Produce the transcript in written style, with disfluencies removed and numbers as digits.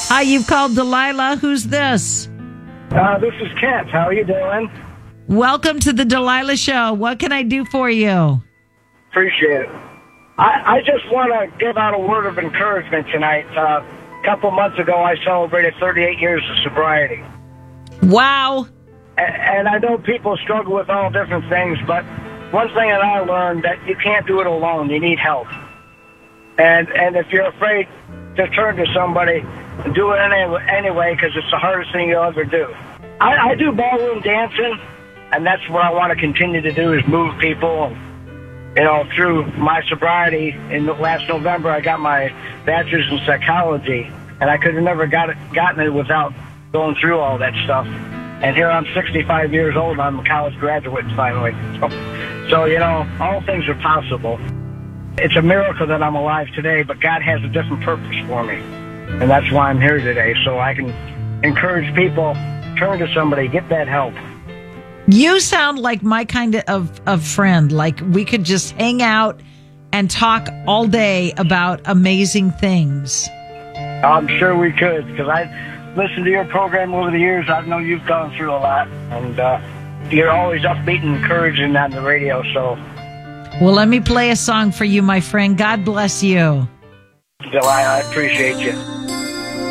Hi, you've called Delilah. Who's this? This is Kent. How are you doing? Welcome to the Delilah Show. What can I do for you? Appreciate it. I just want to give out a word of encouragement tonight. A couple months ago, I celebrated 38 years of sobriety. Wow. And I know people struggle with all different things, but one thing that I learned that you can't do it alone. You need help. And if you're afraid to turn to somebody, do it anyway, because it's the hardest thing you'll ever do. I do ballroom dancing, and that's what I want to continue to do, is move people. You know, through my sobriety, in last November, I got my bachelor's in psychology, and I could have never gotten it without going through all that stuff. And here I'm 65 years old, and I'm a college graduate finally. So, you know, all things are possible. It's a miracle that I'm alive today, but God has a different purpose for me. And that's why I'm here today, so I can encourage people, turn to somebody, get that help. You sound like my kind of friend. Like we could just hang out and talk all day about amazing things. I'm sure we could, because I listened to your program over the years. I know you've gone through a lot, and you're always upbeat and encouraging on the radio. So, well, let me play a song for you, my friend. God bless you. Delilah, I appreciate you.